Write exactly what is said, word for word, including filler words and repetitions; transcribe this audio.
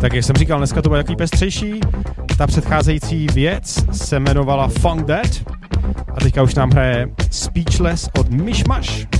Tak jak jsem říkal, dneska to bude jaký pestřejší. Ta předcházející věc se jmenovala Funk That a teďka už nám hraje Speechless od Mishmash.